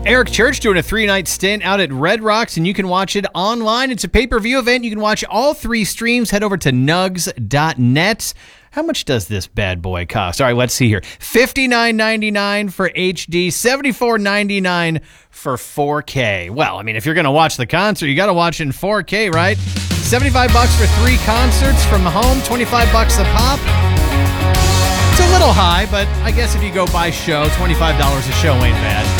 Eric Church doing a 3-night stint out at Red Rocks, and you can watch it online. It's a pay-per-view event. You can watch all 3 streams. Head over to nugs.net. How much does this bad boy cost? All right, let's see here. $59.99 for HD, $74.99 for 4K. Well, I mean, if you're going to watch the concert, you got to watch in 4K, right? $75 for 3 concerts from home, $25 a pop. It's a little high, but I guess if you go by show, $25 a show ain't bad.